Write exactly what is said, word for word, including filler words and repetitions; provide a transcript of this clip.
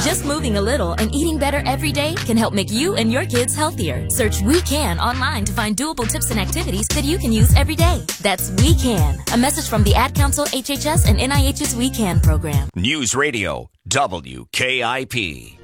Just moving a little and eating better every day can help make you and your kids healthier. Search We Can online to find doable tips and activities that you can use every day. That's We Can. A message from the Ad Council, H H S, and N I H's We Can program. News Radio, W K I P.